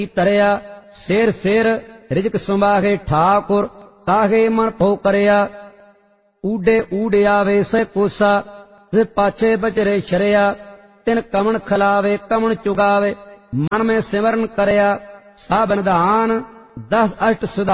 तरिया शेर शेर रिजक सुंबाहे ठाकुर काहे मन पो करिया ऊडे ऊडे आवे से कोसा जे पाछे बचरे शरिया तिन कमन खिलावे कमन चुगावे मन में सिमरन करिया साबन दान 10 अष्ट सुधा